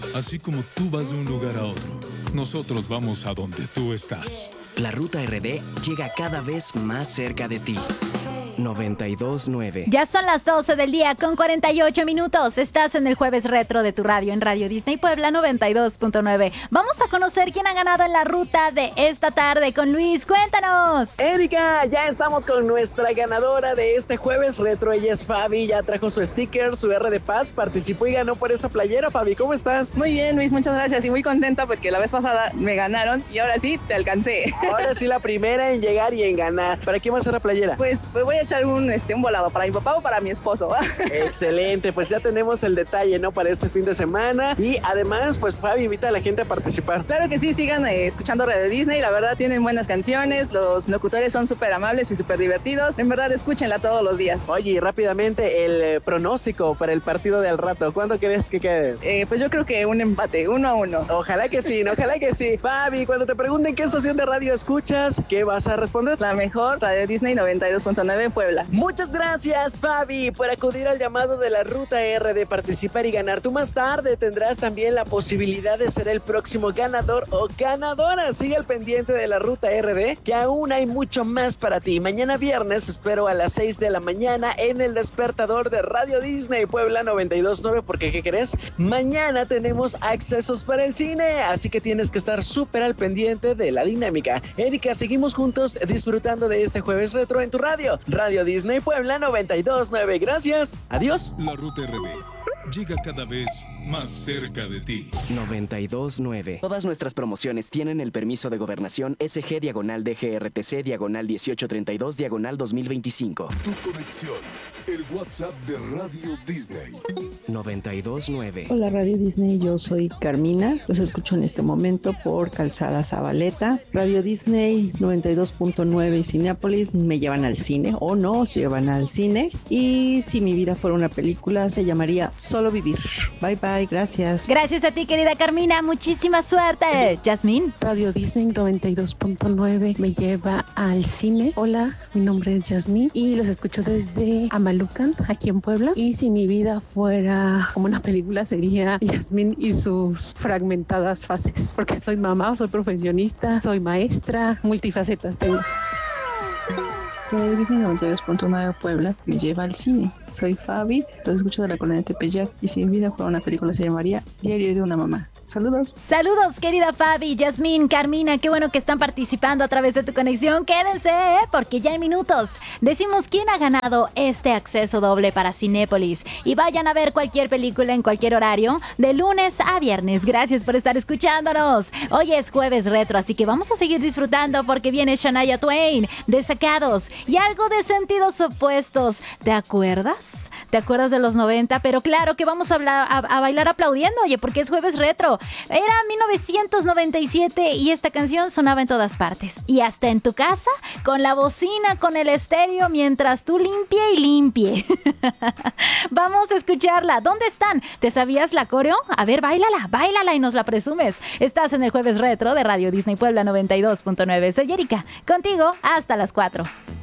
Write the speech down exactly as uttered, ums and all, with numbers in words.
Así como tú vas de un lugar a otro, nosotros vamos a donde tú estás. La Ruta R D llega cada vez más cerca de ti. noventa y dos punto nueve. Ya son las doce del día con cuarenta y ocho minutos. Estás en el Jueves Retro de tu radio en Radio Disney Puebla noventa y dos punto nueve. Vamos a conocer quién ha ganado en la ruta de esta tarde con Luis. Cuéntanos. Erika, ya estamos con nuestra ganadora de este Jueves Retro. Ella es Fabi, ya trajo su sticker, su R de paz, participó y ganó por esa playera. Fabi, ¿cómo estás? Muy bien, Luis, muchas gracias y muy contenta porque la vez pasada me ganaron y ahora sí te alcancé. Ahora sí la primera en llegar y en ganar. ¿Para quién va a ser la playera? Pues, pues voy a echar un, este, un volado para mi papá o para mi esposo. Excelente, pues ya tenemos el detalle, ¿no? Para este fin de semana y además, pues Fabi invita a la gente a participar. Claro que sí, sigan eh, escuchando Radio Disney, la verdad tienen buenas canciones, los locutores son súper amables y súper divertidos, en verdad escúchenla todos los días. Oye, y rápidamente el eh, pronóstico para el partido de al rato, ¿cuándo crees que quede? Eh, pues yo creo que un empate, uno a uno. Ojalá que sí, ¿no? Ojalá que sí. Fabi, cuando te pregunten qué estación de radio escuchas, ¿qué vas a responder? La mejor, Radio Disney noventa y dos punto nueve en Puebla. Muchas gracias, Fabi, por acudir al llamado de la Ruta R de participar y ganar. Tú más tarde tendrás también la posibilidad de ser el próximo ganador o ganadora. Sigue al pendiente de la Ruta R D, que aún hay mucho más para ti. Mañana viernes espero a las seis de la mañana en el despertador de Radio Disney Puebla noventa y dos punto nueve, porque ¿qué crees? Mañana tenemos accesos para el cine, así que tienes que estar súper al pendiente de la dinámica. Erika, seguimos juntos disfrutando de este Jueves Retro en tu radio. Radio Disney Puebla noventa y dos punto nueve. Gracias. Adiós. La Ruta R D llega cada vez más cerca de ti. noventa y dos punto nueve. Todas nuestras promociones tienen el permiso de gobernación S G diagonal D G R T C diagonal dieciocho treinta y dos diagonal dos mil veinticinco. Tu conexión, el WhatsApp de Radio Disney. noventa y dos punto nueve. Hola Radio Disney, yo soy Carmina, los escucho en este momento por Calzada Zabaleta. Radio Disney noventa y dos punto nueve y Cinépolis me llevan al cine o nos llevan al cine, y si mi vida fuera una película se llamaría Solo Vivir. Bye bye, gracias. Gracias a ti, querida Carmina, muchísima suerte. Yasmín. Radio Disney noventa y dos punto nueve me lleva al cine. Hola, mi nombre es Yasmín y los escucho desde Amalucan, aquí en Puebla. Y si mi vida fuera como una película sería Yasmín y sus fragmentadas fases, porque soy mamá, soy profesionista, soy maestra, multifacetas tengo. Radio Disney noventa y dos punto nueve Puebla me lleva al cine. Soy Fabi, los escucho de la colonia Tepeyac y si mi vida fuera una película se llamaría Diario de una mamá. Saludos. Saludos, querida Fabi, Yasmín, Carmina, qué bueno que están participando a través de tu conexión. Quédense, ¿eh? Porque ya hay minutos. Decimos quién ha ganado este acceso doble para Cinépolis. Y vayan a ver cualquier película en cualquier horario, de lunes a viernes. Gracias por estar escuchándonos. Hoy es Jueves Retro, así que vamos a seguir disfrutando porque viene Shania Twain, Desacados y algo de Sentidos Opuestos. ¿Te acuerdas? ¿Te acuerdas de los noventa? Pero claro que vamos a, hablar, a, a bailar aplaudiendo, oye, porque es Jueves Retro. Era mil novecientos noventa y siete y esta canción sonaba en todas partes. Y hasta en tu casa, con la bocina, con el estéreo, mientras tú limpie y limpie. Vamos a escucharla. ¿Dónde están? ¿Te sabías la coreo? A ver, báilala, báilala y nos la presumes. Estás en el Jueves Retro de Radio Disney Puebla noventa y dos punto nueve. Soy Erika, contigo hasta las cuatro.